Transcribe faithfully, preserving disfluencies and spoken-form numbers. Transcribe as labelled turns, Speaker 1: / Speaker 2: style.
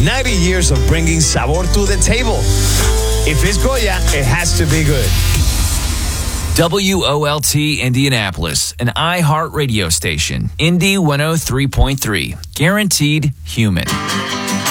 Speaker 1: ninety years of bringing sabor to the table. If it's Goya, it has to be good.
Speaker 2: W O L T Indianapolis, an iHeart radio station. Indy one oh three point three. Guaranteed human.